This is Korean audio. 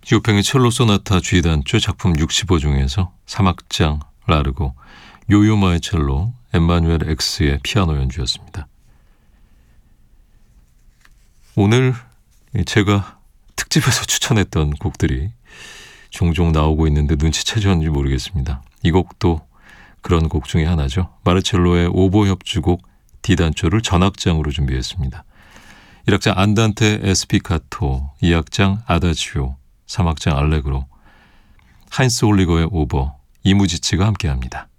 쇼팽의 첼로 소나타 G단조 작품 65 중에서 3악장 라르고, 요요마의 첼로, 엠마누엘 X의 피아노 연주였습니다. 오늘 제가 특집에서 추천했던 곡들이 종종 나오고 있는데 눈치채셨는지 모르겠습니다. 이 곡도 그런 곡 중에 하나죠. 마르첼로의 오보 협주곡 D단조를 전악장으로 준비했습니다. 1악장 안단테 에스피카토, 2악장 아다지오, 3악장 알레그로, 하인스 홀리거의 오버, 이무지치가 함께합니다.